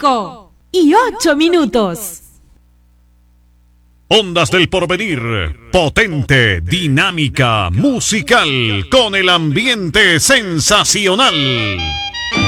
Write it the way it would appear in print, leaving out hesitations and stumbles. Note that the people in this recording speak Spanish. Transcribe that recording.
5:08. Ondas del Porvenir, potente, dinámica, musical, con el ambiente sensacional.